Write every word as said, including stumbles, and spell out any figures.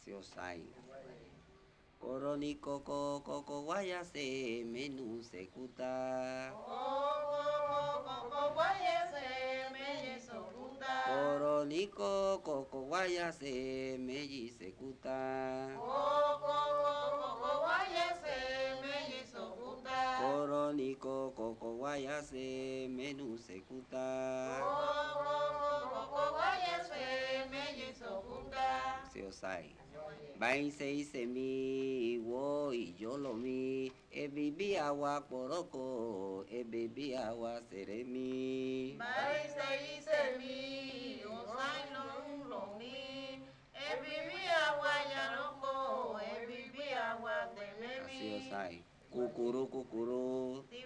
Siosai. Koroni koko koko waya se menu sekuta. Koroniko koko waya se meji sekuta. Koroniko koko waya se menu sekuta. Siosai. Bain se se mi wo y yo lo mi e bibi agua poroko e bibi agua seremi. Bain se se mi o sai long long mi e bibi agua yaroko e bibi agua tememi. Siosai. Kukuru kukuru.